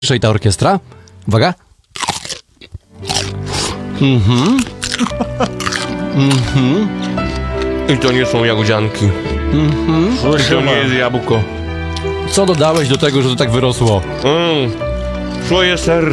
I ta orkiestra. Uwaga. I to nie są jagodzianki. I to nie jest jabłko. Co dodałeś do tego, że to tak wyrosło? Czuję ser.